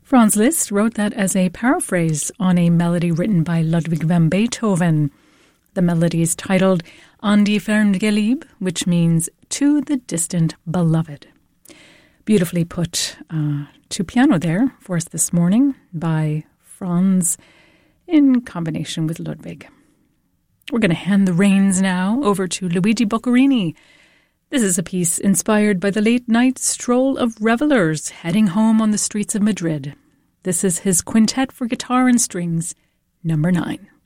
Franz Liszt wrote that as a paraphrase on a melody written by Ludwig van Beethoven. The melody is titled An die ferne Gelieb, which means To the Distant Beloved. Beautifully put to piano there for us this morning by Franz in combination with Ludwig. We're going to hand the reins now over to Luigi Boccherini. This is a piece inspired by the late-night stroll of revelers heading home on the streets of Madrid. This is his Quintet for Guitar and Strings, number 9.